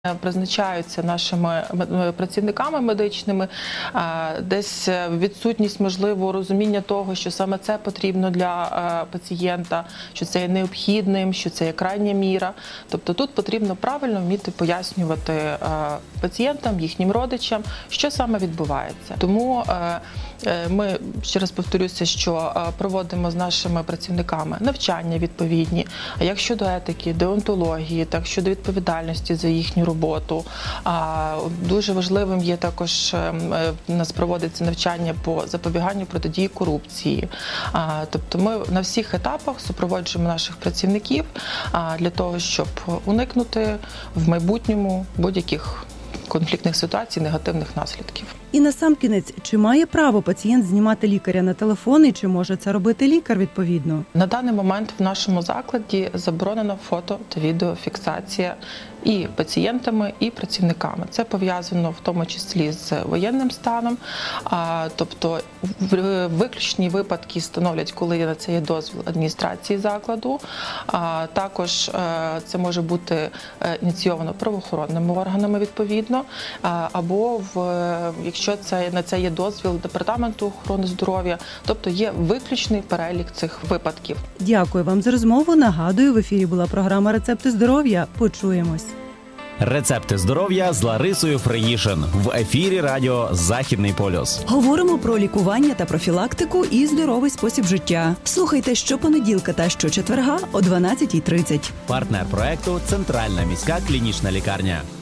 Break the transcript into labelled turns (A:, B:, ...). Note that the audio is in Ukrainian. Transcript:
A: Призначаються нашими працівниками медичними, десь відсутність, можливо, розуміння того, що саме це потрібно для пацієнта, що це є необхідним, що це є крайня міра. Тобто тут потрібно правильно вміти пояснювати пацієнтам, їхнім родичам, що саме відбувається. Тому ми, ще раз повторюся, що проводимо з нашими працівниками навчання відповідні, як щодо етики, деонтології, так щодо відповідальності за їхню роботу. Дуже важливим є також, у нас проводиться навчання по запобіганню протидії корупції. Тобто ми на всіх етапах супроводжуємо наших працівників для того, щоб уникнути в майбутньому будь-яких конфліктних ситуацій, негативних наслідків.
B: І насамкінець, чи має право пацієнт знімати лікаря на телефон і чи може це робити лікар відповідно?
A: На даний момент в нашому закладі заборонена фото та відеофіксація і пацієнтами, і працівниками. Це пов'язано в тому числі з воєнним станом, тобто виключні випадки становлять, коли на це є дозвіл адміністрації закладу. Також це може бути ініційовано правоохоронними органами відповідно, або якщо на це є дозвіл Департаменту охорони здоров'я, тобто є виключний перелік цих випадків.
B: Дякую вам за розмову. Нагадую, в ефірі була програма «Рецепти здоров'я». Почуємось.
C: Рецепти здоров'я з Ларисою Фриїшин в ефірі радіо «Західний полюс».
D: Говоримо про лікування та профілактику і здоровий спосіб життя. Слухайте щопонеділка та щочетверга о 12:30.
C: Партнер проекту – Центральна міська клінічна лікарня.